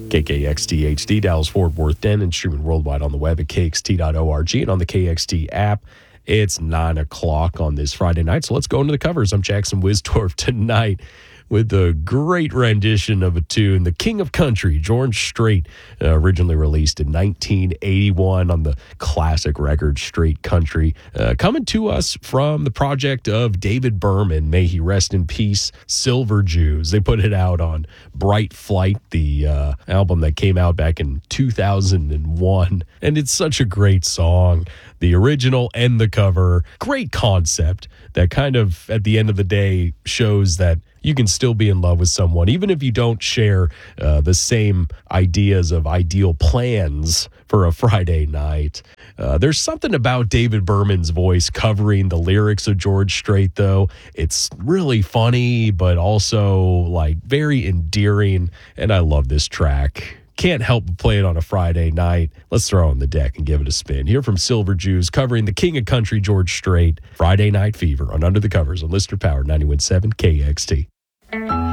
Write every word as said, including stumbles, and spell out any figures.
K K X T H D, Dallas-Fort Worth, Denton, streaming worldwide on the web at K X T dot org and on the K X T app. It's nine o'clock on this Friday night, so let's go into the covers. I'm Jackson Wisdorf tonight with a great rendition of a tune, The King of Country, George Strait, uh, originally released in nineteen eighty-one on the classic record Straight Country, uh, coming to us from the project of David Berman, may he rest in peace, Silver Jews. They put it out on Bright Flight, the uh, album that came out back in two thousand one, and it's such a great song. The original and the cover, great concept that kind of, at the end of the day, shows that you can still be in love with someone, even if you don't share uh, the same ideas of ideal plans for a Friday night. Uh, there's something about David Berman's voice covering the lyrics of George Strait, though. It's really funny, but also like very endearing, and I love this track. Can't help but play it on a Friday night. Let's throw on the deck and give it a spin. Here from Silver Jews, covering the King of Country, George Strait, Friday Night Fever on Under the Covers on Lister Power ninety-one point seven K X T.